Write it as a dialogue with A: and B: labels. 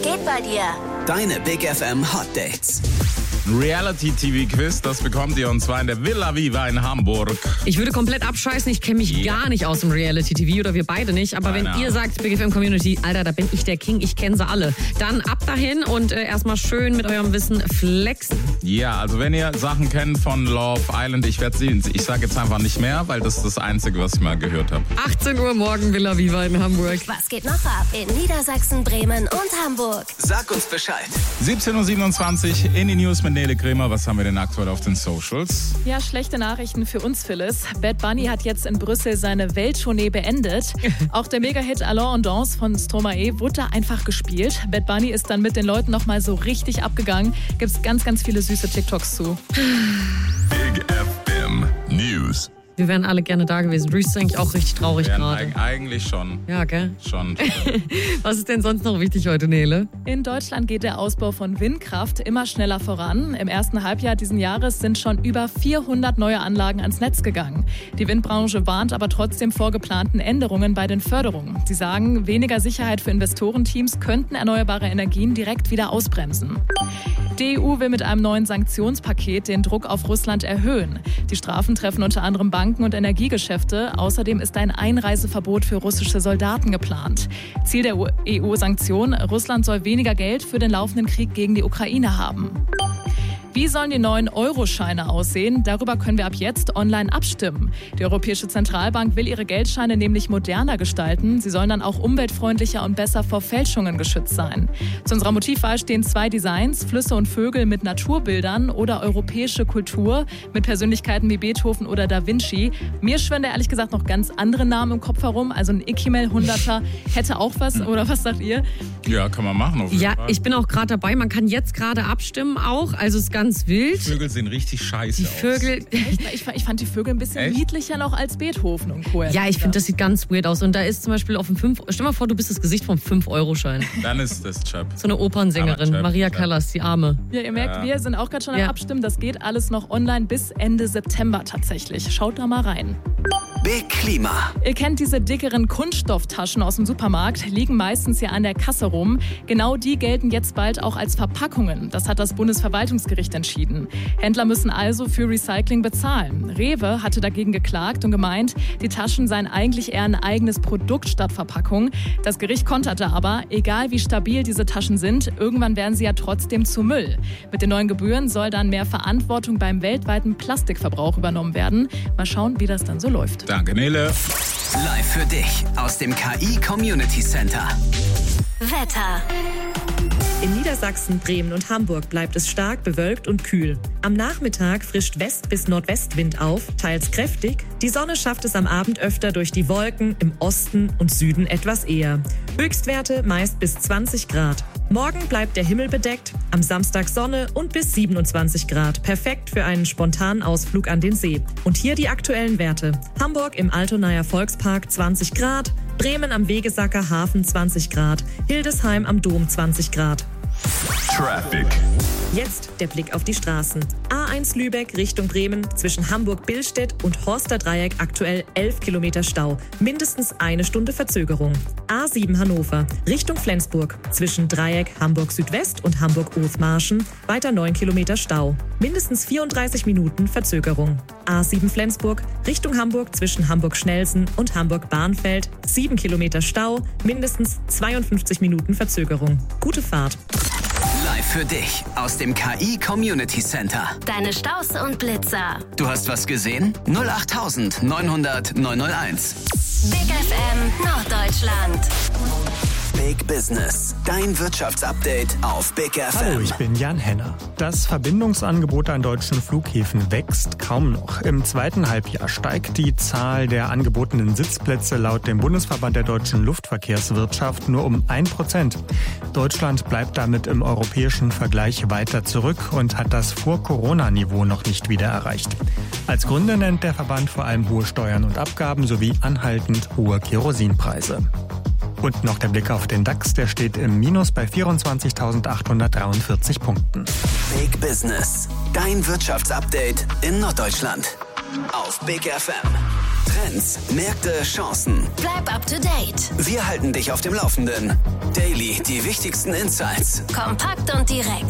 A: geht bei dir?
B: Deine Big FM Hot Dates.
C: Reality-TV-Quiz, das bekommt ihr und zwar in der Villa Viva in Hamburg.
D: Ich würde komplett abscheißen, ich kenne mich gar nicht aus dem Reality-TV oder wir beide nicht, aber wenn ihr sagt, Big FM Community, Alter, da bin ich der King, ich kenne sie alle, dann ab dahin und erstmal schön mit eurem Wissen flexen.
C: Ja, also wenn ihr Sachen kennt von Love Island, ich sage jetzt einfach nicht mehr, weil das ist das Einzige, was ich mal gehört habe.
D: 18 Uhr morgen Villa Viva in Hamburg.
A: Was geht noch ab in Niedersachsen, Bremen und Hamburg?
B: Sag uns Bescheid.
C: 17.27 Uhr in die News mit Nele Kremer. Was haben wir denn aktuell auf den Socials?
E: Ja, schlechte Nachrichten für uns, Phyllis. Bad Bunny hat jetzt in Brüssel seine Welttournee beendet. Auch der Mega-Hit Alors on Danse von Stromae wurde da einfach gespielt. Bad Bunny ist dann mit den Leuten nochmal so richtig abgegangen. Gibt's ganz, ganz viele süße TikToks zu.
F: Big FM News.
D: Wir wären alle gerne da gewesen. Du bist eigentlich auch richtig traurig gerade.
C: Eigentlich schon.
D: Ja, gell?
C: Schon.
D: Was ist denn sonst noch wichtig heute, Nele?
E: In Deutschland geht der Ausbau von Windkraft immer schneller voran. Im ersten Halbjahr diesen Jahres sind schon über 400 neue Anlagen ans Netz gegangen. Die Windbranche warnt aber trotzdem vor geplanten Änderungen bei den Förderungen. Sie sagen, weniger Sicherheit für Investorenteams könnten erneuerbare Energien direkt wieder ausbremsen. Die EU will mit einem neuen Sanktionspaket den Druck auf Russland erhöhen. Die Strafen treffen unter anderem Banken und Energiegeschäfte. Außerdem ist ein Einreiseverbot für russische Soldaten geplant. Ziel der EU-Sanktionen: Russland soll weniger Geld für den laufenden Krieg gegen die Ukraine haben. Wie sollen die neuen Euroscheine aussehen? Darüber können wir ab jetzt online abstimmen. Die Europäische Zentralbank will ihre Geldscheine nämlich moderner gestalten. Sie sollen dann auch umweltfreundlicher und besser vor Fälschungen geschützt sein. Zu unserer Motivwahl stehen 2 Designs: Flüsse und Vögel mit Naturbildern oder europäische Kultur mit Persönlichkeiten wie Beethoven oder Da Vinci. Mir schwören da ehrlich gesagt noch ganz andere Namen im Kopf herum. Also ein Ikimel 100er hätte auch was, oder was sagt ihr?
C: Ja, kann man machen auf jeden Fall.
D: Ja, ich bin auch gerade dabei. Man kann jetzt gerade abstimmen auch. Also es ist ganz wild.
C: Die Vögel sehen richtig scheiße
D: Die Vögel.
E: Ich fand die Vögel ein bisschen niedlicher noch als Beethoven und Co.
D: Ja, ich finde, das sieht ganz weird aus. Und da ist zum Beispiel auf dem 5... Stell mal vor, du bist das Gesicht vom 5-Euro-Schein.
C: Dann ist das Chap.
D: So eine Opernsängerin, Maria Callas, die Arme.
E: Ja, ihr merkt, wir sind auch gerade schon am Abstimmen. Das geht alles noch online bis Ende September tatsächlich. Schaut da mal rein.
B: Big Klima.
E: Ihr kennt diese dickeren Kunststofftaschen aus dem Supermarkt, liegen meistens ja an der Kasse rum. Genau die gelten jetzt bald auch als Verpackungen. Das hat das Bundesverwaltungsgericht entschieden. Händler müssen also für Recycling bezahlen. Rewe hatte dagegen geklagt und gemeint, die Taschen seien eigentlich eher ein eigenes Produkt statt Verpackung. Das Gericht konterte aber, egal wie stabil diese Taschen sind, irgendwann werden sie ja trotzdem zu Müll. Mit den neuen Gebühren soll dann mehr Verantwortung beim weltweiten Plastikverbrauch übernommen werden. Mal schauen, wie das dann so läuft.
C: Danke, Nele.
B: Live für dich aus dem KI Community Center.
A: Wetter.
G: In Niedersachsen, Bremen und Hamburg bleibt es stark bewölkt und kühl. Am Nachmittag frischt West- bis Nordwestwind auf, teils kräftig. Die Sonne schafft es am Abend öfter durch die Wolken, im Osten und Süden etwas eher. Höchstwerte meist bis 20 Grad. Morgen bleibt der Himmel bedeckt, am Samstag Sonne und bis 27 Grad. Perfekt für einen spontanen Ausflug an den See. Und hier die aktuellen Werte. Hamburg im Altonaer Volkspark 20 Grad, Bremen am Wegesacker Hafen 20 Grad, Hildesheim am Dom 20 Grad.
F: Traffic.
G: Jetzt der Blick auf die Straßen. A1 Lübeck Richtung Bremen, zwischen Hamburg-Billstedt und Horster Dreieck aktuell 11 Kilometer Stau. Mindestens 1 Stunde Verzögerung. A7 Hannover Richtung Flensburg, zwischen Dreieck Hamburg-Südwest und Hamburg-Othmarschen weiter 9 Kilometer Stau. Mindestens 34 Minuten Verzögerung. A7 Flensburg Richtung Hamburg, zwischen Hamburg-Schnelsen und Hamburg-Bahnfeld 7 Kilometer Stau, mindestens 52 Minuten Verzögerung. Gute Fahrt.
B: Live für dich aus dem KI Community Center.
A: Deine Staus und Blitzer.
B: Du hast was gesehen? 08000 900 901.
A: Big FM Norddeutschland.
B: Big Business. Dein Wirtschaftsupdate auf Big FM.
H: Hallo, ich bin Jan Henner. Das Verbindungsangebot an deutschen Flughäfen wächst kaum noch. Im zweiten Halbjahr steigt die Zahl der angebotenen Sitzplätze laut dem Bundesverband der deutschen Luftverkehrswirtschaft nur um 1%. Deutschland bleibt damit im europäischen Vergleich weiter zurück und hat das Vor-Corona-Niveau noch nicht wieder erreicht. Als Gründe nennt der Verband vor allem hohe Steuern und Abgaben sowie anhaltend hohe Kerosinpreise. Und noch der Blick auf den DAX, der steht im Minus bei 24.843 Punkten.
B: Big Business, dein Wirtschaftsupdate in Norddeutschland. Auf Big FM. Trends, Märkte, Chancen.
A: Bleib up to date.
B: Wir halten dich auf dem Laufenden. Daily, die wichtigsten Insights.
A: Kompakt und direkt.